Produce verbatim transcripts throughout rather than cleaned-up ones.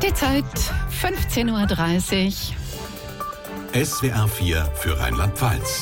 Die Zeit fünfzehn Uhr dreißig. S W R vier für Rheinland-Pfalz.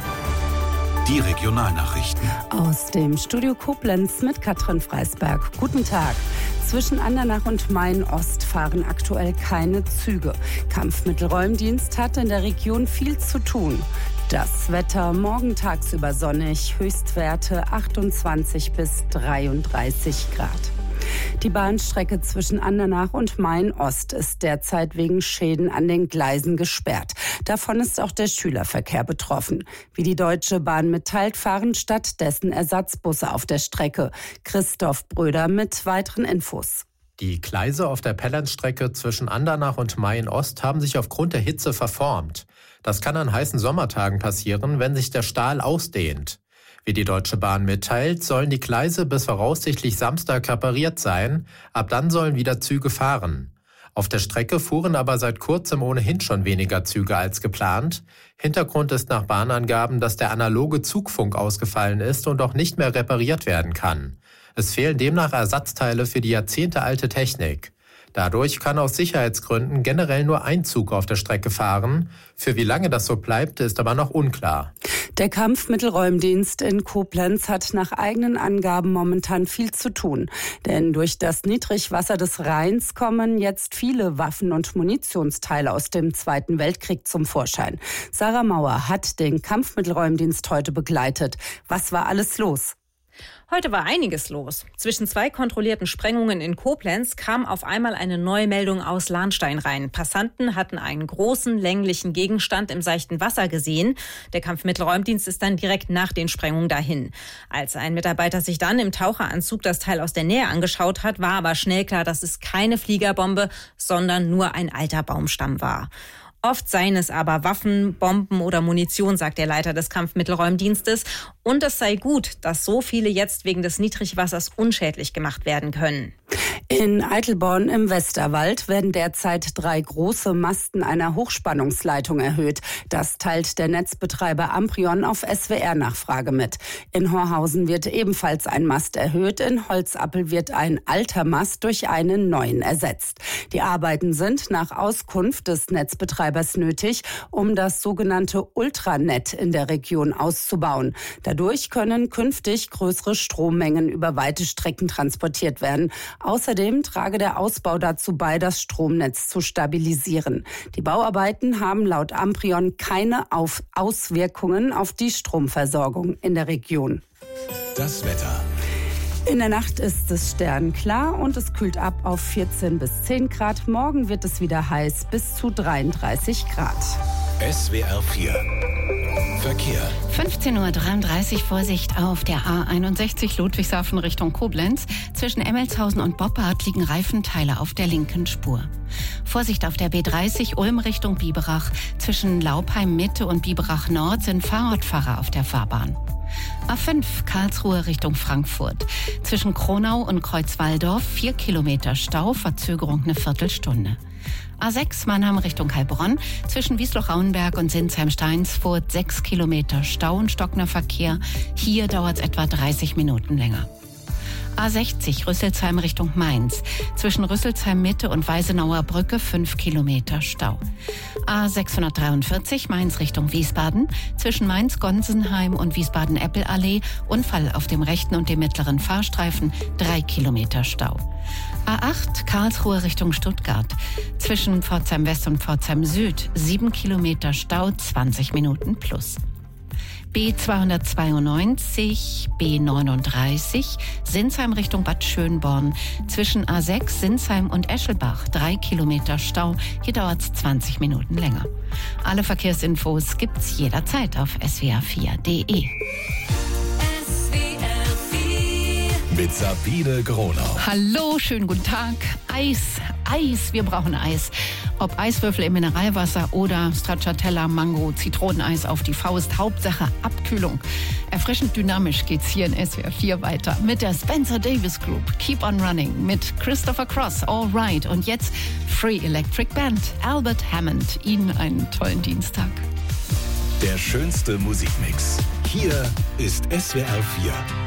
Die Regionalnachrichten. Aus dem Studio Koblenz mit Katrin Freisberg. Guten Tag. Zwischen Andernach und Main-Ost fahren aktuell keine Züge. Kampfmittelräumdienst hat in der Region viel zu tun. Das Wetter morgen tagsüber sonnig, Höchstwerte achtundzwanzig bis dreiunddreißig Grad. Die Bahnstrecke zwischen Andernach und Main-Ost ist derzeit wegen Schäden an den Gleisen gesperrt. Davon ist auch der Schülerverkehr betroffen. Wie die Deutsche Bahn mitteilt, fahren stattdessen Ersatzbusse auf der Strecke. Christoph Bröder mit weiteren Infos. Die Gleise auf der Pellernstrecke zwischen Andernach und Main-Ost haben sich aufgrund der Hitze verformt. Das kann an heißen Sommertagen passieren, wenn sich der Stahl ausdehnt. Wie die Deutsche Bahn mitteilt, sollen die Gleise bis voraussichtlich Samstag repariert sein. Ab dann sollen wieder Züge fahren. Auf der Strecke fuhren aber seit kurzem ohnehin schon weniger Züge als geplant. Hintergrund ist nach Bahnangaben, dass der analoge Zugfunk ausgefallen ist und auch nicht mehr repariert werden kann. Es fehlen demnach Ersatzteile für die jahrzehntealte Technik. Dadurch kann aus Sicherheitsgründen generell nur ein Zug auf der Strecke fahren. Für wie lange das so bleibt, ist aber noch unklar. Der Kampfmittelräumdienst in Koblenz hat nach eigenen Angaben momentan viel zu tun. Denn durch das Niedrigwasser des Rheins kommen jetzt viele Waffen- und Munitionsteile aus dem Zweiten Weltkrieg zum Vorschein. Sarah Mauer hat den Kampfmittelräumdienst heute begleitet. Was war alles los? Heute war einiges los. Zwischen zwei kontrollierten Sprengungen in Koblenz kam auf einmal eine Neumeldung aus Lahnstein rein. Passanten hatten einen großen, länglichen Gegenstand im seichten Wasser gesehen. Der Kampfmittelräumdienst ist dann direkt nach den Sprengungen dahin. Als ein Mitarbeiter sich dann im Taucheranzug das Teil aus der Nähe angeschaut hat, war aber schnell klar, dass es keine Fliegerbombe, sondern nur ein alter Baumstamm war. Oft seien es aber Waffen, Bomben oder Munition, sagt der Leiter des Kampfmittelräumdienstes. Und es sei gut, dass so viele jetzt wegen des Niedrigwassers unschädlich gemacht werden können. In Eitelborn im Westerwald werden derzeit drei große Masten einer Hochspannungsleitung erhöht. Das teilt der Netzbetreiber Amprion auf S W R-Nachfrage mit. In Horhausen wird ebenfalls ein Mast erhöht. In Holzappel wird ein alter Mast durch einen neuen ersetzt. Die Arbeiten sind nach Auskunft des Netzbetreibers nötig, um das sogenannte Ultranet in der Region auszubauen. Dadurch können künftig größere Strommengen über weite Strecken transportiert werden. Außerdem trage der Ausbau dazu bei, das Stromnetz zu stabilisieren. Die Bauarbeiten haben laut Amprion keine auf Auswirkungen auf die Stromversorgung in der Region. Das Wetter. In der Nacht ist es sternklar und es kühlt ab auf vierzehn bis zehn Grad. Morgen wird es wieder heiß bis zu dreiunddreißig Grad. S W R vier. Verkehr. fünfzehn Uhr dreiunddreißig, Vorsicht auf der A einundsechzig Ludwigshafen Richtung Koblenz. Zwischen Emmelshausen und Boppard liegen Reifenteile auf der linken Spur. Vorsicht auf der B dreißig Ulm Richtung Biberach. Zwischen Laupheim Mitte und Biberach Nord sind Fahrradfahrer auf der Fahrbahn. A fünf Karlsruhe Richtung Frankfurt. Zwischen Kronau und Kreuzwaldorf vier Kilometer Stau, Verzögerung eine Viertelstunde. A sechs Mannheim Richtung Heilbronn. Zwischen Wiesloch-Rauenberg und Sinsheim-Steinsfurt sechs Kilometer Stau und stockender Verkehr. Hier dauert es etwa dreißig Minuten länger. A sechzig Rüsselsheim Richtung Mainz. Zwischen Rüsselsheim Mitte und Weisenauer Brücke fünf Kilometer Stau. A sechshundertdreiundvierzig Mainz Richtung Wiesbaden. Zwischen Mainz-Gonsenheim und Wiesbaden-Eppelallee Unfall auf dem rechten und dem mittleren Fahrstreifen drei Kilometer Stau. A acht Karlsruhe Richtung Stuttgart. Zwischen Pforzheim West und Pforzheim Süd sieben Kilometer Stau, zwanzig Minuten plus. B zweihundertzweiundneunzig, B neununddreißig, Sinsheim Richtung Bad Schönborn. Zwischen A sechs, Sinsheim und Eschelbach, drei Kilometer Stau. Hier dauert es zwanzig Minuten länger. Alle Verkehrsinfos gibt's jederzeit auf s w r vier punkt d e. Mit Sabine Gronau. Hallo, schönen guten Tag. Eis, Eis, wir brauchen Eis. Ob Eiswürfel im Mineralwasser oder Stracciatella, Mango, Zitroneneis auf die Faust. Hauptsache Abkühlung. Erfrischend dynamisch geht's hier in S W R vier weiter mit der Spencer Davis Group. Keep on Running mit Christopher Cross, All Right. Und jetzt Free Electric Band, Albert Hammond. Ihnen einen tollen Dienstag. Der schönste Musikmix. Hier ist S W R vier.